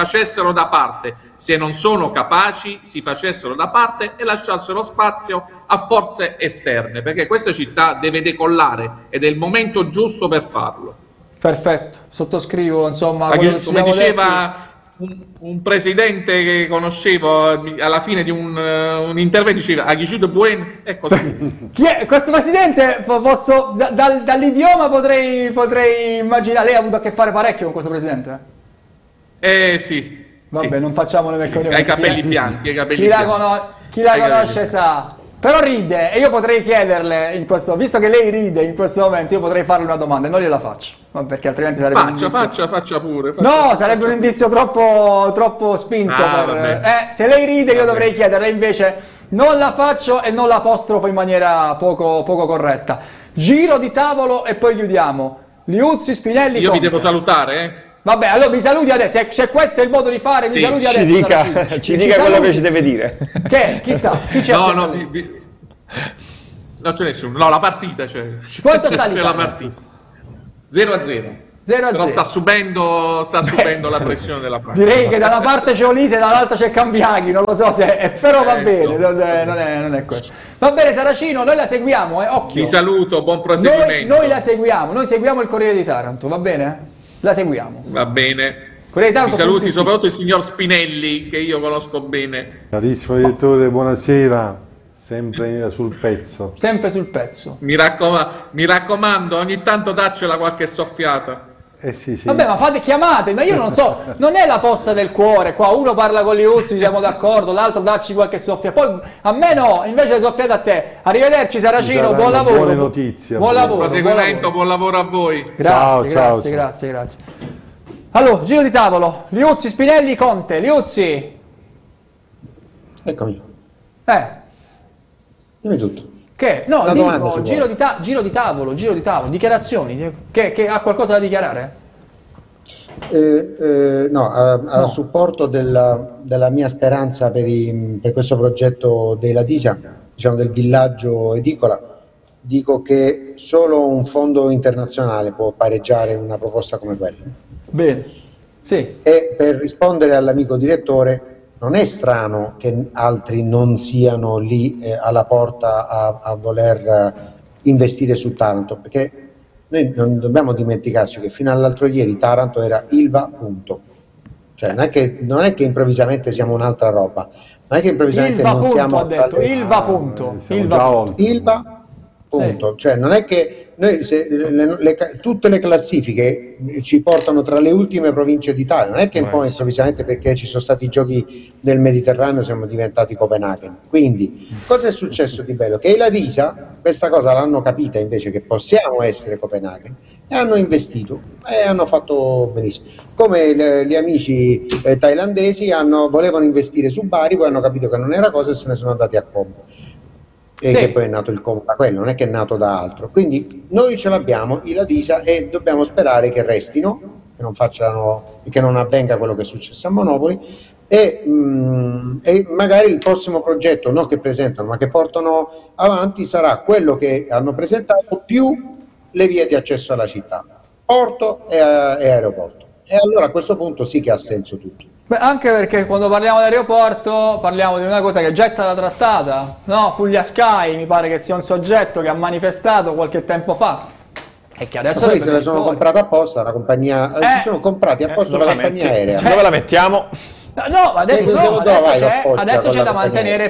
facessero da parte, se non sono capaci si facessero da parte e lasciassero spazio a forze esterne, perché questa città deve decollare ed è il momento giusto per farlo. Perfetto, sottoscrivo, insomma, quello che ci Come siamo diceva un presidente che conoscevo alla fine di un intervento, diceva a chi de buen, è così. Chi è questo presidente? Dall'idioma potrei immaginare. Lei ha avuto a che fare parecchio con questo presidente? Sì. Vabbè, sì. non facciamo le Sì, ha i capelli bianchi, chi la conosce sa. Però ride, e io potrei chiederle, visto che lei ride in questo momento, io potrei farle una domanda e non gliela faccio, perché altrimenti sarebbe un indizio. Faccia pure. Sarebbe un indizio troppo spinto. Se lei ride io dovrei chiederle, invece non la faccio e non l'apostrofo in maniera poco corretta. Giro di tavolo e poi chiudiamo. Liuzzi, Spinelli, Io Conte. vi devo salutare, Vabbè, allora mi saluti adesso, se questo è il modo di fare, mi saluti adesso. Ci dica quello che ci deve dire. Chi sta? Chi c'è? Non c'è nessuno. No, la partita c'è. Quanto sta c'è la partita? 0-0. Però sta subendo la pressione della Francia. Direi che da una parte c'è Olise e dall'altra c'è Cambiaghi, non lo so se però va bene, non è questo. Va bene Saracino, noi la seguiamo, occhio. Vi saluto, buon proseguimento. Noi la seguiamo, noi seguiamo il Corriere di Taranto, va bene? La seguiamo. Va bene. Mi saluti soprattutto il signor Spinelli, che io conosco bene. Carissimo direttore, buonasera. Sempre sul pezzo. Sempre sul pezzo. Mi raccomando, ogni tanto daccela qualche soffiata. Sì. Vabbè, ma fate chiamate, ma io non so, non è la posta del cuore, qua uno parla con Liuzzi, siamo d'accordo, l'altro dacci qualche soffia, poi a me no, invece le soffiate a te. Arrivederci Saracino, buon lavoro. Buone notizie. Buon lavoro. Proseguimento, buon lavoro a voi. Grazie. Allora, giro di tavolo, Liuzzi, Spinelli, Conte. Liuzzi. Eccomi. Dimmi tutto. Che? No, dico, giro di tavolo, dichiarazioni, che ha qualcosa da dichiarare? A supporto della mia speranza per questo progetto dei Latisia, diciamo del villaggio edicola, dico che solo un fondo internazionale può pareggiare una proposta come quella. Bene, sì. E per rispondere all'amico direttore, non è strano che altri non siano lì alla porta a voler investire su Taranto, perché noi non dobbiamo dimenticarci che fino all'altro ieri Taranto era Ilva, punto. Cioè non è che improvvisamente siamo un'altra roba, non è che improvvisamente Ilva, non punto, siamo... ha detto, Ilva, punto. Ilva, punto. Sì. Cioè non è che noi tutte le classifiche ci portano tra le ultime province d'Italia, non è che poi improvvisamente perché ci sono stati i giochi del Mediterraneo siamo diventati Copenaghen. Quindi cosa è successo di bello? Che i Latisia questa cosa l'hanno capita invece che possiamo essere Copenaghen e hanno investito e hanno fatto benissimo, come gli amici thailandesi volevano investire su Bari, poi hanno capito che non era cosa e se ne sono andati a Como. E che poi è nato il Como da quello, non è che è nato da altro. Quindi noi ce l'abbiamo i Latisia e dobbiamo sperare che restino, che non avvenga quello che è successo a Monopoli e magari il prossimo progetto, non che presentano ma che portano avanti, sarà quello che hanno presentato più le vie di accesso alla città, porto e aeroporto. E allora a questo punto sì che ha senso tutto. Beh, anche perché quando parliamo di aeroporto parliamo di una cosa che già è stata trattata, no? Puglia Sky mi pare che sia un soggetto che ha manifestato qualche tempo fa e che adesso se la sono comprata apposta la compagnia, si sono comprati apposta la compagnia aerea. Dove la mettiamo? No, adesso c'è da mantenere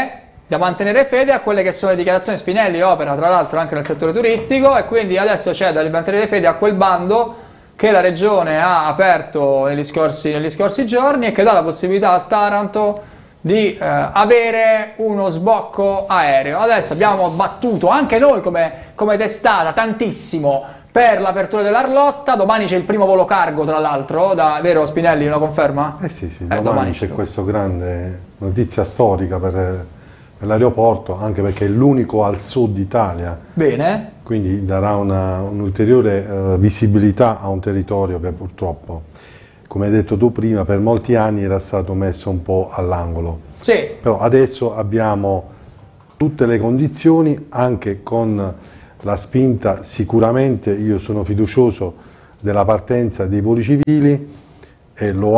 fede a quelle che sono le dichiarazioni. Spinelli opera tra l'altro anche nel settore turistico e quindi adesso c'è da mantenere fede a quel bando che la Regione ha aperto negli scorsi giorni e che dà la possibilità a Taranto di avere uno sbocco aereo. Adesso abbiamo battuto anche noi come testata tantissimo per l'apertura dell'Arlotta, domani c'è il primo volo cargo tra l'altro, vero Spinelli, lo conferma? Sì, domani c'è questa grande notizia storica per l'aeroporto, anche perché è l'unico al sud Italia. Bene. Quindi darà un'ulteriore visibilità a un territorio che purtroppo, come hai detto tu prima, per molti anni era stato messo un po' all'angolo. Sì. Però adesso abbiamo tutte le condizioni, anche con la spinta, sicuramente io sono fiducioso della partenza dei voli civili e lo